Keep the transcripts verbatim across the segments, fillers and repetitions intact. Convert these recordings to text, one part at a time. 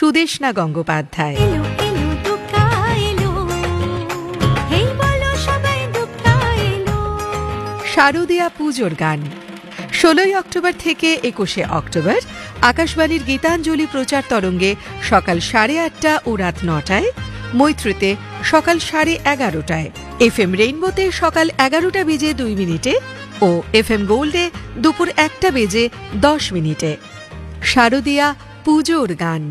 সুদেষ্ণা গঙ্গোপাধ্যায়। শারদীয়া পুজোর গান ষোলোই অক্টোবর থেকে একুশে অক্টোবর আকাশবাণীর গীতাঞ্জলি প্রচার তরঙ্গে সকাল সাড়ে আটটা ও রাত নটায়, মৈত্রীতে সকাল সাড়ে এগারোটায়, এফ এম রেইনবোতে সকাল এগারোটা বেজে দুই মিনিটে ও এফ এম গোল্ডে দুপুর একটা বেজে দশ মিনিটে। শারদীয়া পুজোর গান।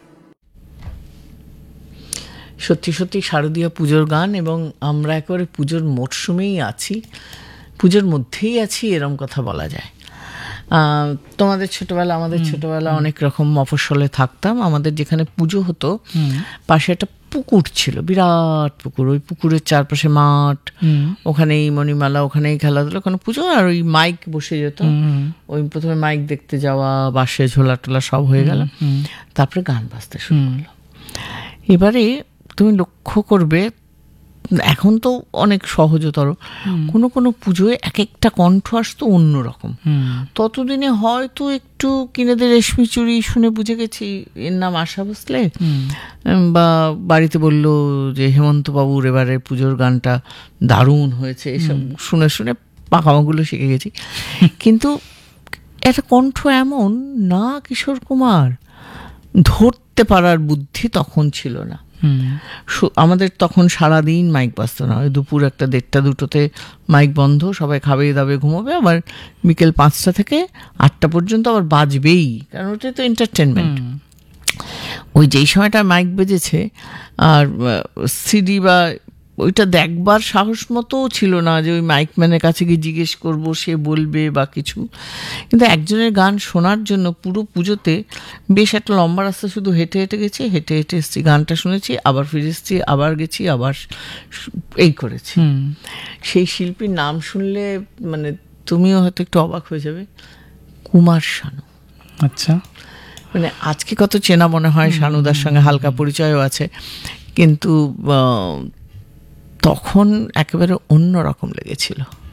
সত্যি সত্যি শারদীয়া পুজোর গান, এবং আমরা একেবারে পুজোর মরশুমেই আছি, পুজোর মধ্যেই আছি, এরম কথা বলা যায়। তোমাদের ছোটবেলা, আমাদের ছোটবেলা অনেক রকম মফস্বলে থাকতাম। আমাদের যেখানে পুজো হতো পাশে একটা পুকুর ছিল, বিরাট পুকুর। ওই পুকুরের চারপাশে মাঠ, ওখানেই মণিমালা, ওখানেই খেলাধুলা, ওখানে পুজো। আর ওই মাইক বসে যেত, ওই প্রথমে মাইক দেখতে যাওয়া, বাসে ঝোলা টোলা সব হয়ে গেল, তারপরে গান বাজতে শুরু হলো। এবারে তুমি লক্ষ্য করবে, এখন তো অনেক সহজতর, কোনো কোনো পুজোয় এক একটা কণ্ঠ আসতো অন্যরকম। ততদিনে হয়তো একটু কিনেদের রেশমি চুড়ি শুনে বুঝে গেছি এর নাম আশা ভোসলে, বা বাড়িতে বললো যে হেমন্ত বাবুর এবারে পুজোর গানটা দারুণ হয়েছে, এসব শুনে শুনে পাকামাগুলো শিখে গেছি। কিন্তু একটা কণ্ঠ এমন না, কিশোর কুমার, ধরতে পারার বুদ্ধি তখন ছিল না। আমাদের তখন সারাদিন মাইক বাজতো না, ওই দুপুর একটা দেড়টা দুটোতে মাইক বন্ধ, সবাই খাবে দাবে ঘুমোবে, আবার বিকেল পাঁচটা থেকে আটটা পর্যন্ত আবার বাজবেই, কারণ ওটা তো এন্টারটেনমেন্ট। ওই যেই সময়টা মাইক বেজেছে আর সিডি বা ওইটা দেখবার সাহস মতো ছিল না যে ওই মাইকম্যানের কাছে গিয়ে জিজ্ঞেস করবো, সে বলবে বা কিছু। কিন্তু একজনের গান শোনার জন্য পুরো পুজোতে বেশ একটা লম্বা রাস্তা শুধু হেঁটে হেঁটে গেছি, হেঁটে হেঁটে এসেছি, গানটা শুনেছি, আবার ফিরে এসেছি, আবার গেছি, আবার এই করেছি। সেই শিল্পীর নাম শুনলে মানে তুমিও হয়তো একটু অবাক হয়ে যাবে, কুমার শানু। আচ্ছা, মানে আজকে কত চেনা মনে হয়, শানুদার সঙ্গে হালকা পরিচয়ও আছে, কিন্তু তখন একেবারে অন্য রকম লেগেছিল।